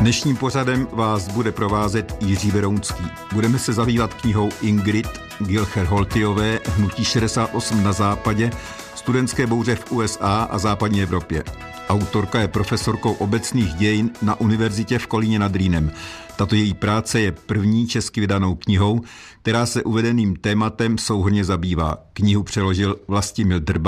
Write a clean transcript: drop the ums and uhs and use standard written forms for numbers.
Dnešním pořadem vás bude provázet Jiří Berounský. Budeme se zabývat knihou Ingrid Gilcher-Holtyové Hnutí 68 na západě, studentské bouře v USA a západní Evropě. Autorka je profesorkou obecných dějin na univerzitě v Kolíně nad Rýnem. Tato její práce je první česky vydanou knihou, která se uvedeným tématem souhrnně zabývá. Knihu přeložil Vlastimil Drba